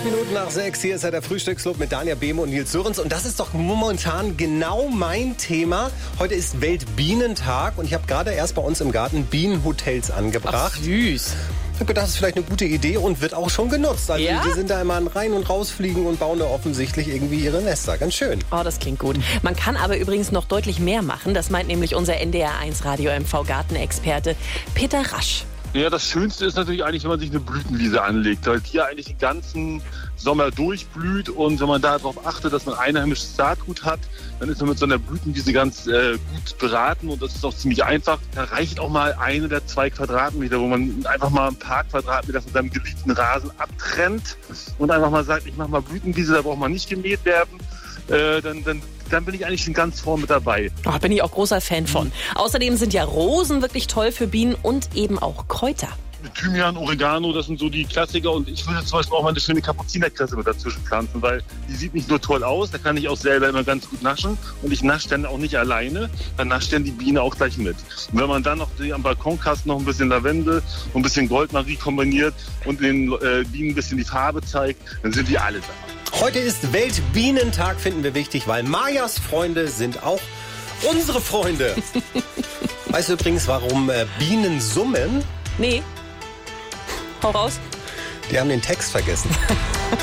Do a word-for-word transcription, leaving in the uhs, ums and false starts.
Minuten nach sechs, hier ist ja der Frühstücksclub mit Daniel Behme und Nils Sörens. Und das ist doch momentan genau mein Thema. Heute ist Weltbienentag und ich habe gerade erst bei uns im Garten Bienenhotels angebracht. Ach, süß. Ich habe gedacht, das ist vielleicht eine gute Idee und wird auch schon genutzt. Also Ja? die sind da immer rein und rausfliegen und bauen da offensichtlich irgendwie ihre Nester. Ganz schön. Oh, das klingt gut. Man kann aber übrigens noch deutlich mehr machen. Das meint nämlich unser N D R eins Radio M V Gartenexperte Peter Rasch. Ja, das Schönste ist natürlich eigentlich, wenn man sich eine Blütenwiese anlegt, weil die eigentlich den ganzen Sommer durchblüht und wenn man darauf achtet, dass man einheimisches Saatgut hat, dann ist man mit so einer Blütenwiese ganz äh, gut beraten und das ist auch ziemlich einfach. Da reicht auch mal ein oder zwei Quadratmeter, wo man einfach mal ein paar Quadratmeter von seinem geliebten Rasen abtrennt und einfach mal sagt, ich mache mal Blütenwiese, da braucht man nicht gemäht werden. Äh, dann, dann, dann bin ich eigentlich schon ganz vorn mit dabei. Oh, bin ich auch großer Fan von. Mhm. Außerdem sind ja Rosen wirklich toll für Bienen und eben auch Kräuter. Thymian, Oregano, das sind so die Klassiker und ich würde zum Beispiel auch mal eine schöne Kapuzinerkresse mit dazwischen pflanzen, weil die sieht nicht nur toll aus, da kann ich auch selber immer ganz gut naschen und ich nasche dann auch nicht alleine, dann nascht dann die Biene auch gleich mit. Und wenn man dann noch die, am Balkonkasten noch ein bisschen Lavendel und ein bisschen Goldmarie kombiniert und den äh, Bienen ein bisschen die Farbe zeigt, dann sind die alle da. Heute ist Weltbienentag, finden wir wichtig, weil Majas Freunde sind auch unsere Freunde. Weißt du übrigens, warum äh, Bienen summen? Nee. Hau raus. Die haben den Text vergessen.